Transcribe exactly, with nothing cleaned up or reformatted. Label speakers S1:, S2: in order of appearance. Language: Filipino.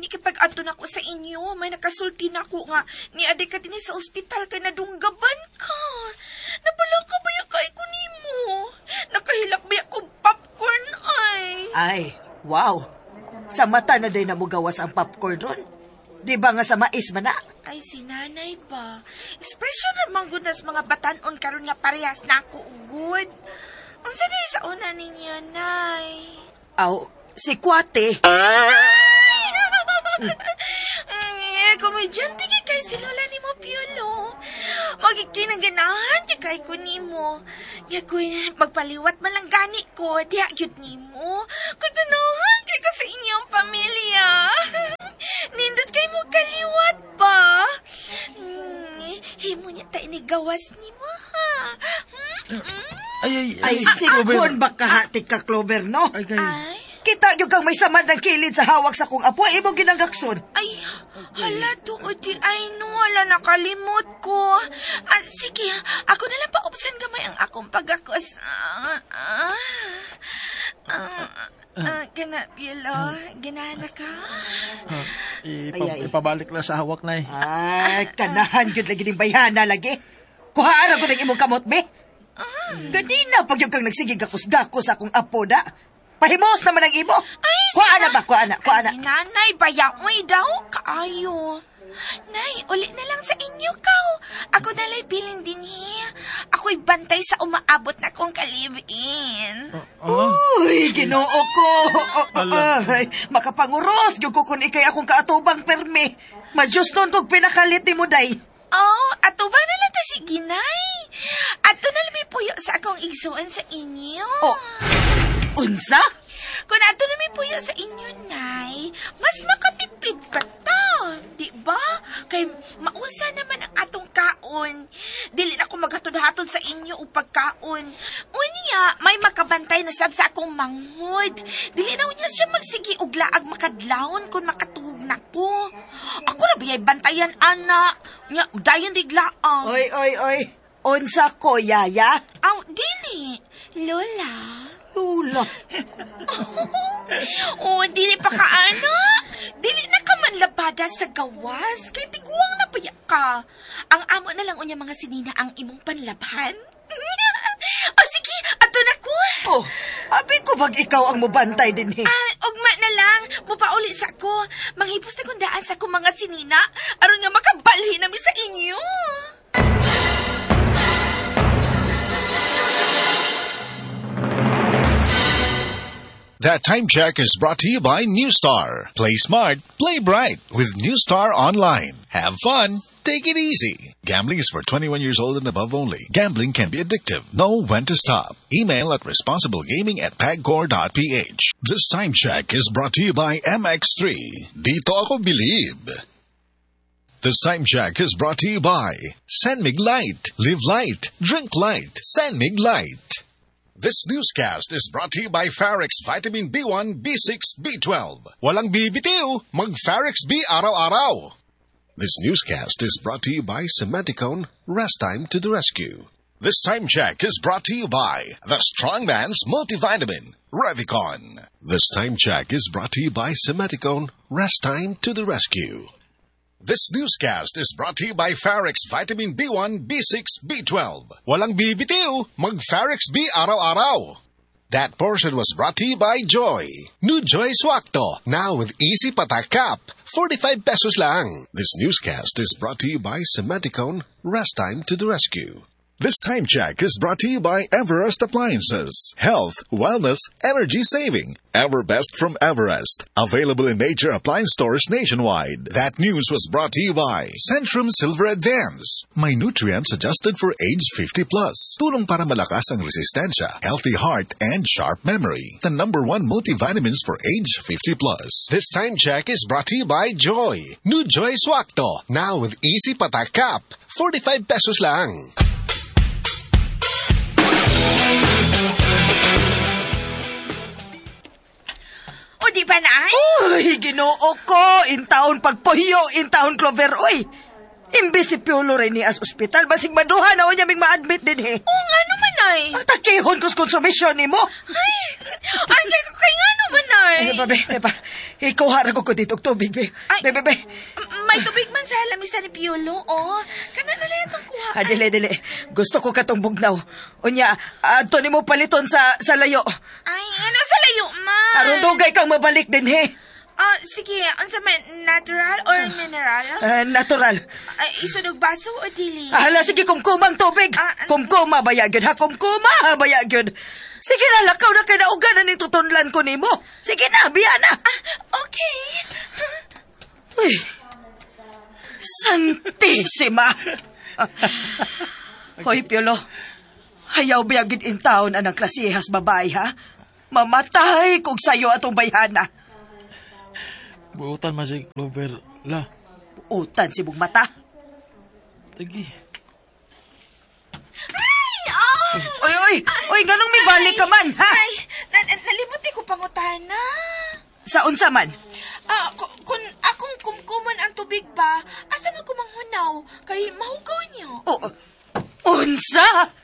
S1: ni kipag-adto na ko sa inyo. May nakasulti na ko nga. Ni aday ka din sa ospital kay nadunggaban ka. Nabala ka ba yung kay ko nimo? Nakahilak ba ako popcorn ay?
S2: Ay, wow. Sa mata na day namugawas ang popcorn ron. Di ba nga sa mais man na?
S1: Ay, si nanay ba? Expression naman good nas mga batanon karon nga parehas na ako good. Ang sanay sa una ninyo, nay.
S2: Aw, si Kwate.
S1: Eh, komedyante kay kay si Lola ni mo, Piolo. Magikinaganahan di kay ko ni mo. Ya ko, magpaliwat man lang gani ko, diya yun ni mo. Kaganahan kay ka sa inyong pamilya. Nindot kay mo kaliwat ba? Hmm, himo niya tayo ni gawas ni mo, ha?
S2: Ay, ay, ay, ay sikon ba kahati ka, Clover, no?
S1: Ay, ay.
S2: Kita yung kang may samad ng kilid sa hawak sa kong apo, imong ginagakson.
S1: Ay, hala to, di ay no, hala nakalimot ko. Ah, sige, ako na lang paubsan gamay ang akong pagakos. Ah, ah, ah, ah, gana, Pielo, ginana ka?
S3: Ah, ipa- ipabalik lang sa hawak na eh.
S2: Ay, kanahan yun lagi ng bayhana lagi. Kuhaan ako ng imong kamot, be.
S1: Ah.
S2: Ganina, pag yung kang nagsigigakos-gakos akong apo na. Pahimos naman ang ibo.
S1: Ay,
S2: kuha na ba? Kuha na, kuha na.
S1: Ay, si nanay, bayamoy daw, kaayo. Nay, uli na lang sa inyo, kao. Ako na lang bilin din niya. Ako'y bantay sa umaabot na kong ka-live-in.
S3: Uh, uh.
S2: Uy, ginoo ko. Ay, makapanguros, yung kukun ikay akong kaatubang perme. Madyos nun tog pinakalit ni mo, day.
S1: Oh, ato ba na lang ta si Ginay? Ato na lang may puyo sa akong igsuan sa inyo.
S2: Oh, unsa?
S1: Kung ato na may puyo sa inyo, Nay, mas makatipid ka ta. Di ba? Kay mausa naman ang atong kaon. Dili na ko maghatod-hatod sa inyo o pagkaon. Unya, may makabantay na sab sa akong manghod. Dili na unya siya magsigi og laag makadlawon kung makatuhog na ko. Ako na biyay bantayan, ana. Nya, dayon diglaang.
S2: Oy, oy, oy. Unsa ko, yaya?
S1: Aw, dili. Lola.
S2: Lula.
S1: Oh, dili pa ka, ana. Dili na ka man labada sa gawas. Kay tiguang na paya ka. Ang amo na lang unya mga sinina ang imong panlabhan. O sige, ato na ko.
S2: Oh, abi ko bag ikaw ang mubantay din eh.
S1: Ah, ugma na lang. Mupauli sa ako. Manghipos na kung daan sa akong mga sinina. Aron nga makabalhin namin sa inyo.
S4: That Time Check is brought to you by New Star. Play smart, play bright with New Star Online. Have fun, take it easy. Gambling is for twenty-one years old and above only. Gambling can be addictive. Know when to stop. Email at responsiblegaming at pagcor dot p h. This Time Check is brought to you by M X three. Dito ako believe. This Time Check is brought to you by Senmig Light. Live light, drink light. Senmig Light. This newscast is brought to you by Farex Vitamin B one, B six, B twelve. Walang bibitiw, mag-Farex B araw-araw. This newscast is brought to you by Cementicone, Rest Time to the Rescue. This Time Check is brought to you by The Strongman's Multivitamin, Revicon. This Time Check is brought to you by Cementicone, Rest Time to the Rescue. This newscast is brought to you by Farex Vitamin B one, B six, B twelve. Walang bibitiw, mag-Farex B araw-araw. That portion was brought to you by Joy. New Joy Swakto, now with easy patak cap, forty-five pesos lang. This newscast is brought to you by Cementicone, Rest Time to the Rescue. This Time Check is brought to you by Everest Appliances. Health, wellness, energy saving. Everbest from Everest. Available in major appliance stores nationwide. That news was brought to you by Centrum Silver Advance. May nutrients adjusted for age fifty plus. Tulong para malakas ang resistensya, healthy heart, and sharp memory. The number one multivitamins for age fifty plus. This Time Check is brought to you by Joy. New Joy Swakto. Now with easy patak cap. forty-five pesos lang.
S1: O di ba na?
S2: Uy, ginoo ko. Intaon pagpahiyo, intaon Clover, uy. Imbis si Piolo rin ni as ospital, basig maduha na o niya may ma-admit din eh.
S1: Oo nga naman ay.
S2: At takihon kus konsumisyon ni mo.
S1: Ay, ay, kay, kay nga naman ay.
S2: Ay, pa, be, be, pa. ikaw harag ko dito tubig, be.
S1: Ay.
S2: Be, be, be.
S1: M- May tubig man sa lamisa ni Piolo, oh. Kana na lang itong kuha.
S2: Ah, dili, dili. Gusto ko katong bugnaw. Unya, adto ni mo paliton sa sa layo.
S1: Ay, ano sa layo, man?
S2: Aron dugay kang mabalik din, he.
S1: Ah, sige, unsa man, natural or mineral?
S2: Ah, natural.
S1: Ay, isunog baso o dili?
S2: Ah, hala, sige, kumkumang tubig.
S1: Ah, ah.
S2: Kumkuma, bayagyod, ha? Kumkuma, bayagyod. Sige na, lakaw na kay naugan na ni tutunlan ko nimo. Sige na, biya na.
S1: Ah, okay.
S2: Uy, Santisima. Hoy, Piolo, hayaw biyagid in taon anang klasihas babae, ha? Mamatay kung sayo atong bayhana.
S3: Buutan man si Clover, la.
S2: Utan si mong mata.
S3: Tagi.
S1: Ay, oh!
S2: Uy, uy, uy, ganong may balik ka man, ha?
S1: Ay, na- na- nalimuti ko pangutana.
S2: Sa unsa man?
S1: Ah, ku- kung akong kumkuman ang tubig ba, asa man ko manghunaw, kay mahugaw niyo.
S2: Oh, unsa?